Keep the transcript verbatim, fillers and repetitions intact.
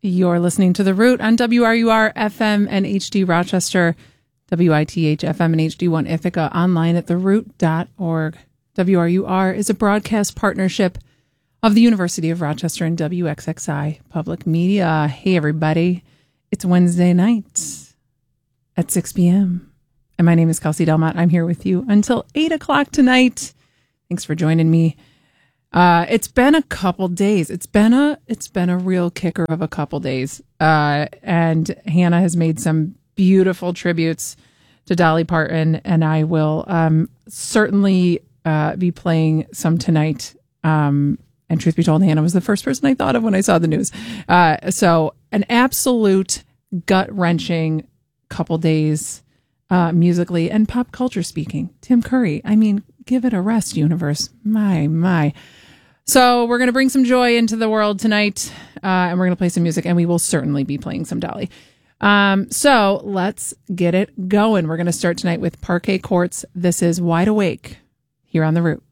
You're listening to The Root on W R U R F M and H D Rochester, W I T H F M and H D one Ithaca, online at the root dot org. W R U R is a broadcast partnership of the University of Rochester and W X X I Public Media. Hey, everybody. It's Wednesday night at six p.m. And my name is Kelsey Delmont. I'm here with you until eight o'clock tonight. Thanks for joining me. Uh, it's been a couple days. It's been a it's been a real kicker of a couple days. Uh, and Hannah has made some beautiful tributes to Dolly Parton, and I will um, certainly uh, be playing some tonight. Um, and truth be told, Hannah was the first person I thought of when I saw the news. Uh, so an absolute gut-wrenching couple days uh, musically and pop culture speaking. Tim Curry. I mean, give it a rest, universe. My, my. So we're going to bring some joy into the world tonight, uh, and we're going to play some music, and we will certainly be playing some Dolly. Um, so let's get it going. We're going to start tonight with Parquet Courts. This is Wide Awake here on The Root.